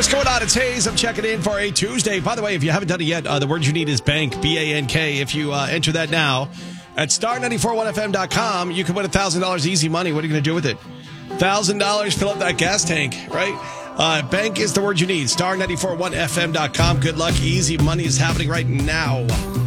what's going on? It's Hayes. I'm checking in for a Tuesday. By the way, if you haven't done it yet, the word you need is bank, B-A-N-K. If you enter that now at star941fm.com, you can win $1,000 easy money. What are you going to do with it? $1,000, fill up that gas tank, right? Bank is the word you need. Star941fm.com. Good luck. Easy money is happening right now.